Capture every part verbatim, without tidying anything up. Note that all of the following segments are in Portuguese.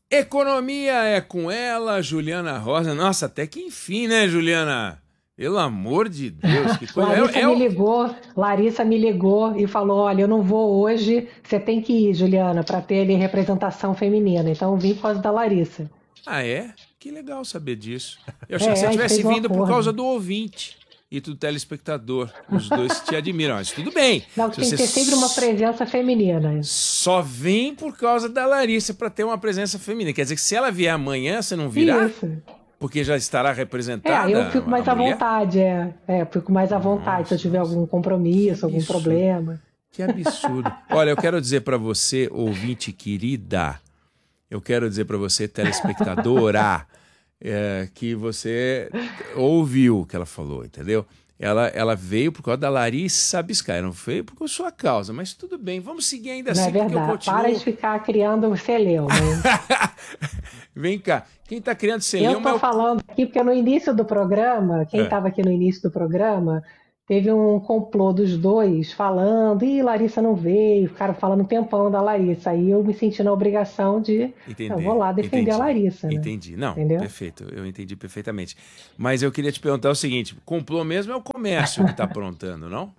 Economia é com ela, Juliana Rosa. Nossa, até que enfim, né, Juliana? Pelo amor de Deus, que coisa. É, Larissa é me o- ligou, Larissa me ligou e falou: Olha, eu não vou hoje, você tem que ir, Juliana, para ter ali representação feminina. Então eu vim por causa da Larissa. Ah, é? Que legal saber disso. Eu achei que É, você a gente tivesse fez um vindo por causa acordo. do ouvinte e do telespectador. Os dois te admiram. Mas tudo bem. Não, Se tem você que ter sempre uma s- presença feminina. só vem por causa da Larissa para ter uma presença feminina. Quer dizer que se ela vier amanhã, você não virá? Isso. Porque já estará É, aí eu representada fico a mais à mulher? vontade, é. É, fico mais à vontade se eu Nossa, tiver nossa. algum Que compromisso, algum absurdo. problema. Que absurdo. Olha, eu quero dizer para você, ouvinte querida, eu quero dizer para você, telespectadora, é, que você ouviu o que ela falou, entendeu? Ela, ela veio por causa da Larissa Biscay, não veio por sua causa, mas tudo bem, vamos seguir ainda Não é assim, porque eu verdade. Para de continuo. ficar criando celeuma. Vem cá, quem está criando Eu celeuma é estou o. falando aqui porque no início do programa, quem É. estava aqui no início do programa, teve um complô dos dois falando, ih, Larissa não veio, ficaram falando um tempão da Larissa. Aí eu me senti na obrigação de, eu vou Entender, lá defender a entendi, Larissa, né? entendi. Não, Entendeu? perfeito, eu entendi perfeitamente. Mas eu queria te perguntar o seguinte: complô mesmo é o comércio que está aprontando, não?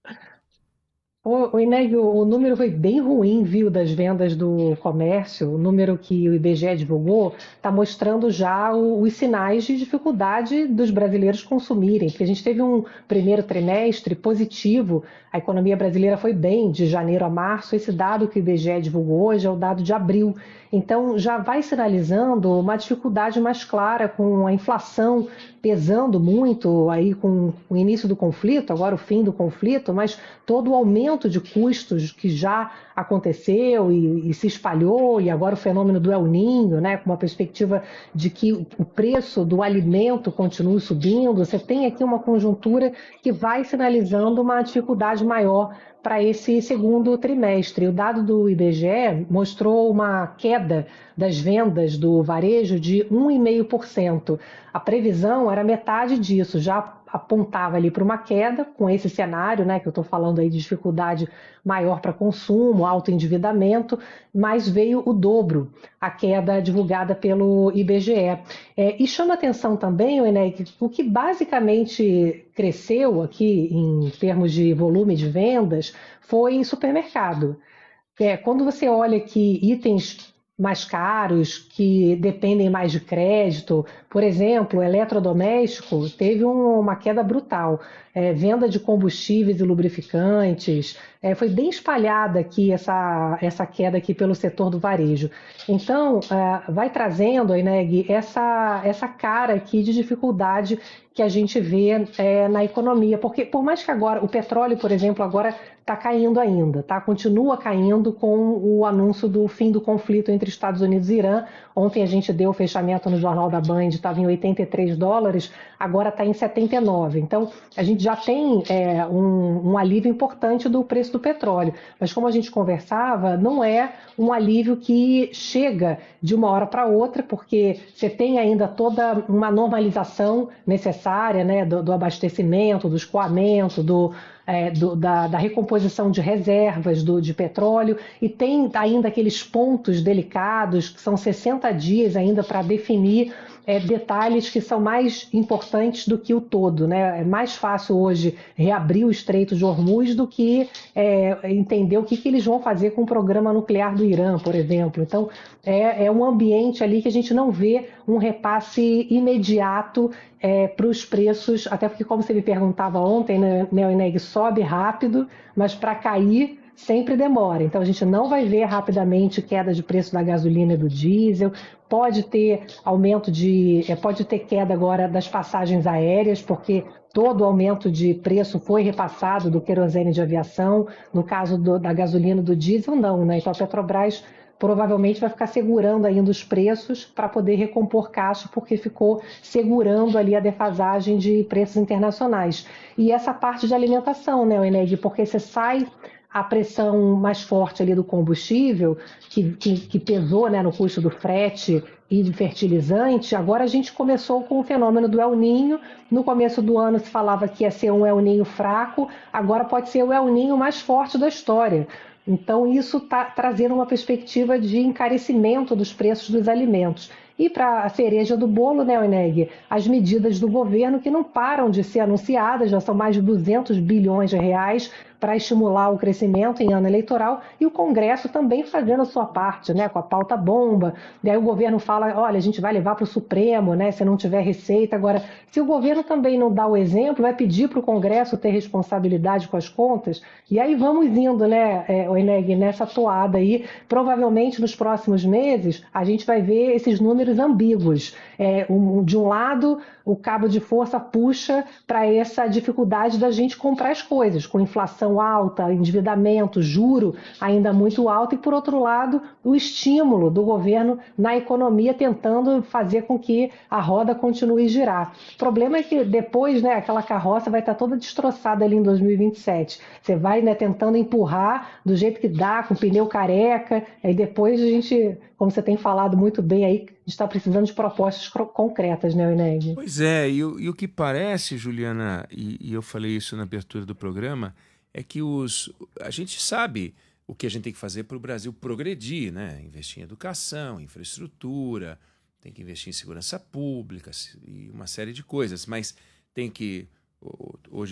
O, o Ineg, o número foi bem ruim, viu, das vendas do comércio. O número que o I B G E divulgou está mostrando já o- os sinais de dificuldade dos brasileiros consumirem, porque a gente teve um primeiro trimestre positivo, a economia brasileira foi bem de janeiro a março. Esse dado que o I B G E divulgou hoje é o dado de abril. Então já vai sinalizando uma dificuldade mais clara com a inflação pesando muito aí com o início do conflito, agora o fim do conflito, mas todo o aumento de custos que já aconteceu e, e se espalhou, e agora o fenômeno do El Ninho, né, com uma perspectiva de que o preço do alimento continue subindo, você tem aqui uma conjuntura que vai sinalizando uma dificuldade maior para esse segundo trimestre. O dado do I B G E mostrou uma queda das vendas do varejo de um vírgula cinco por cento. A previsão era metade disso, já apontava ali para uma queda com esse cenário, né, que eu estou falando aí de dificuldade maior para consumo, alto endividamento, mas veio o dobro, a queda divulgada pelo I B G E. É, e chama atenção também, Eneg, o que basicamente cresceu aqui em termos de volume de vendas foi supermercado. É, quando você olha que itens mais caros, que dependem mais de crédito, por exemplo, eletrodoméstico, teve um- uma queda brutal. É, venda de combustíveis e lubrificantes, é, foi bem espalhada aqui essa, essa queda aqui pelo setor do varejo. Então, é, vai trazendo, Ineg, essa, essa cara aqui de dificuldade que a gente vê é, na economia, porque por mais que agora o petróleo, por exemplo, agora está caindo ainda, tá? Continua caindo com o anúncio do fim do conflito entre Estados Unidos e Irã. Ontem a gente deu o fechamento no Jornal da Band, estava em oitenta e três dólares, agora está em setenta e nove. Então a gente já tem é, um, um alívio importante do preço do petróleo. Mas como a gente conversava, não é um alívio que chega de uma hora para outra, porque você tem ainda toda uma normalização necessária, né, do, do abastecimento, do escoamento, do, é, do, da, da recomposição de reservas do, de petróleo, e tem ainda aqueles pontos delicados, que são sessenta dias ainda para definir é, detalhes que são mais importantes do que o todo. Né? É mais fácil hoje reabrir o Estreito de Hormuz do que é, entender o que, que eles vão fazer com o programa nuclear do Irã, por exemplo. Então, é, é um ambiente ali que a gente não vê um repasse imediato é, para os preços, até porque, como você me perguntava ontem, né, Neoineg sobe rápido, mas para cair sempre demora. Então, a gente não vai ver rapidamente queda de preço da gasolina e do diesel, pode ter aumento de. é, pode ter queda agora das passagens aéreas, porque todo o aumento de preço foi repassado do querosene de aviação, no caso do- da gasolina e do diesel, não, né? Então a Petrobras provavelmente vai ficar segurando ainda os preços para poder recompor caixa, porque ficou segurando ali a defasagem de preços internacionais. E essa parte de alimentação, né, Eneg, porque você sai a pressão mais forte ali do combustível, que, que, que pesou, né, no custo do frete e de fertilizante. Agora a gente começou com o fenômeno do El Ninho. No começo do ano se falava que ia ser um El Ninho fraco, agora pode ser o El Ninho mais forte da história. Então, isso está trazendo uma perspectiva de encarecimento dos preços dos alimentos. E para a cereja do bolo, né, Oneg, as medidas do governo que não param de ser anunciadas, já são mais de duzentos bilhões de reais para estimular o crescimento em ano eleitoral, e o Congresso também fazendo a sua parte, né, com a pauta bomba. E aí o governo fala, olha, a gente vai levar para o Supremo, né, se não tiver receita. Agora, se o governo também não dá o exemplo, vai pedir para o Congresso ter responsabilidade com as contas, e aí vamos indo, né, é, Oneg, nessa toada aí. Provavelmente nos próximos meses a gente vai ver esses números ambíguos. É, um, de um lado, o cabo de força puxa para essa dificuldade da gente comprar as coisas, com inflação alta, endividamento, juro ainda muito alto, e por outro lado, o estímulo do governo na economia tentando fazer com que a roda continue a girar. O problema é que depois, né, aquela carroça vai estar toda destroçada ali em dois mil e vinte e sete. Você vai, né, tentando empurrar do jeito que dá, com pneu careca, aí depois a gente, como você tem falado muito bem aí, a gente está precisando de propostas concretas, né, Oneg? Pois é, e, o- e o que parece, Juliana, e, e eu falei isso na abertura do programa, é que os, a gente sabe o que a gente tem que fazer para o Brasil progredir, né? Investir em educação, infraestrutura, tem que investir em segurança pública se- e uma série de coisas, mas tem que, ho- hoje